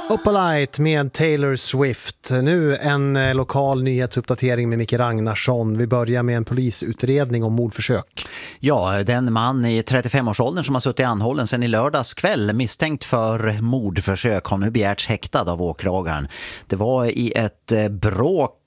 Opalite med Taylor Swift. Nu en lokal nyhetsuppdatering med Micke Ragnarsson. Vi börjar med en polisutredning om mordförsök. Ja, den man i 35-årsåldern som har suttit anhållen sedan i lördags kväll misstänkt för mordförsök har nu begärts häktad av åklagaren. Det var i ett bråk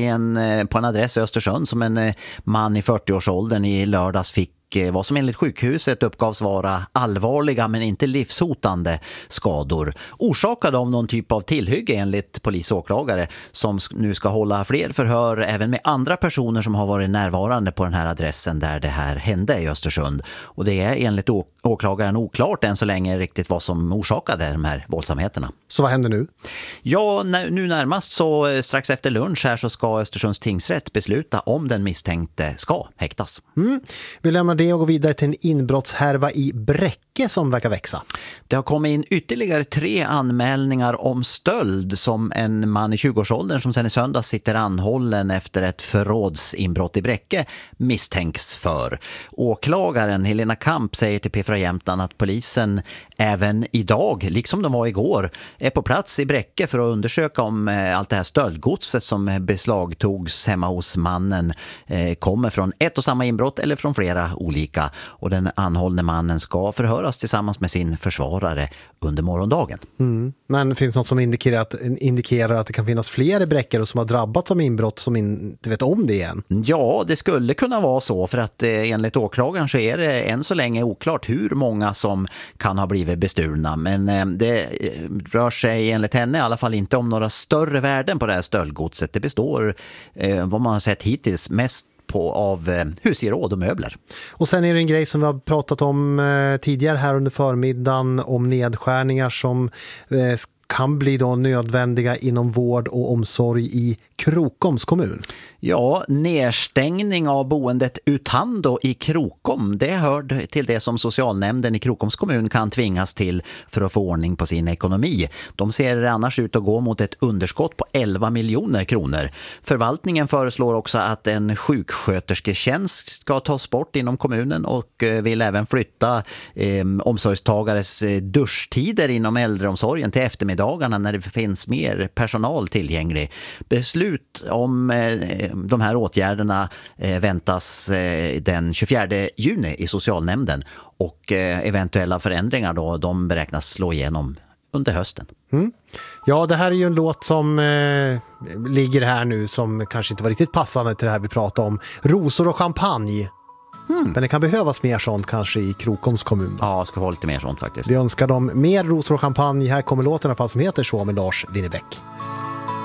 på en adress i Östersund som en man i 40-årsåldern i lördags fick vad som enligt sjukhuset uppgavs vara allvarliga men inte livshotande skador. Orsakade av någon typ av tillhygge enligt polis och åklagare som nu ska hålla fler förhör även med andra personer som har varit närvarande på den här adressen där det här hände i Östersund. Och det är enligt åklagaren oklart än så länge riktigt vad som orsakade de här våldsamheterna. Så vad händer nu? Ja, nu närmast så strax efter lunch här så ska Östersunds tingsrätt besluta om den misstänkte ska häktas. Vi lämnar det och går vidare till en inbrottshärva i Bräcke som verkar växa. Det har kommit in ytterligare 3 anmälningar om stöld som en man i 20-årsåldern som sedan i söndag sitter anhållen efter ett förrådsinbrott i Bräcke misstänks för. Åklagaren Helena Kamp säger till P4 Jämtland att polisen även idag, liksom de var igår, är på plats i Bräcke för att undersöka om allt det här stöldgodset som beslagtogs hemma hos mannen kommer från ett och samma inbrott eller från flera olika. Och den anhållne mannen ska förhöras tillsammans med sin försvarare under morgondagen. Men det finns något som indikerar att det kan finnas fler i Bräcke som har drabbats av inbrott som inte vet om det än? Ja, det skulle kunna vara så för att enligt åklagaren så är det än så länge oklart hur många som kan ha blivit bestulna. Men det rör sig enligt henne i alla fall inte om några större värden på det här stöldgodset. Det består, vad man har sett hittills, mest av husgeråd och möbler. Och sen är det en grej som vi har pratat om tidigare här under förmiddagen om nedskärningar som kan bli då nödvändiga inom vård och omsorg i Krokoms kommun. Ja, nedstängning av boendet Utando i Krokom, det hör till det som socialnämnden i Krokoms kommun kan tvingas till för att få ordning på sin ekonomi. De ser annars ut att gå mot ett underskott på 11 miljoner kronor. Förvaltningen föreslår också att en sjukskötersketjänst ska tas bort inom kommunen och vill även flytta omsorgstagares duschtider inom äldreomsorgen till eftermiddagarna när det finns mer personal tillgänglig. Beslut om de här åtgärderna väntas den 24 juni i socialnämnden och eventuella förändringar då, de beräknas slå igenom under hösten. Ja, det här är ju en låt som ligger här nu som kanske inte var riktigt passande till det här vi pratade om. Rosor och champagne. Men det kan behövas mer sånt kanske i Krokoms kommun. Ja, ska vara lite mer sånt faktiskt. Vi önskar dem mer rosor och champagne. Här kommer låten i alla fall som heter så med Lars Winnerbäck.